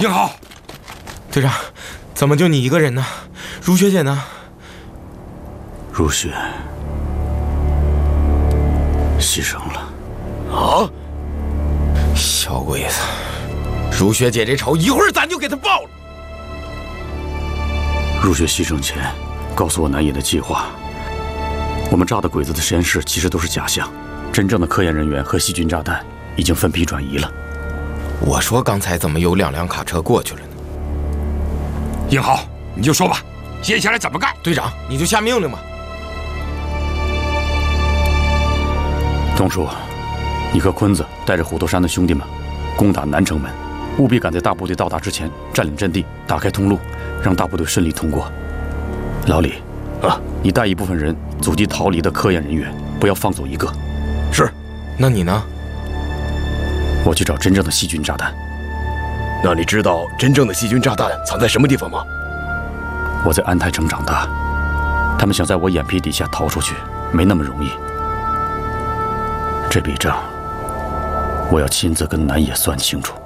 英豪， 队长，怎么就你一个人呢？如雪姐呢？ 如雪牺牲了。 啊！小鬼子，如雪姐这仇一会儿咱就给她报了。 如雪牺牲前告诉我南野的计划，我们炸的鬼子的实验室其实都是假象，真正的科研人员和细菌炸弹已经分批转移了。 我说刚才怎么有2辆卡车过去了呢？ 英豪，你就说吧，接下来怎么干？ 队长，你就下命令吧。 东叔，你和坤子带着虎头山的兄弟们攻打南城门，务必赶在大部队到达之前占领阵地，打开通路，让大部队顺利通过。老李，你带一部分人阻击逃离的科研人员，不要放走一个。 是。那你呢？ 我去找真正的细菌炸弹。 那你知道真正的细菌炸弹藏在什么地方吗？ 我在安泰城长大，他们想在我眼皮底下逃出去，没那么容易。这笔账，我要亲自跟南野算清楚。